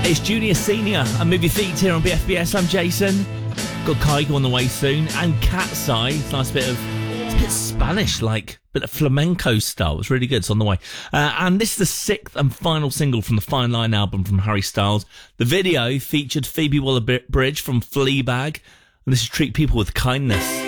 It's Junior Senior, a movie feat here on BFBS. I'm Jason. Got Kygo on the way soon, and Cat's Eye. It's a nice bit of, it's a bit Spanish, like, bit of flamenco style. It's really good. It's on the way. And this is the sixth and final single from the Fine Line album from Harry Styles. The video featured Phoebe Waller-Bridge from Fleabag, and this is Treat People with Kindness.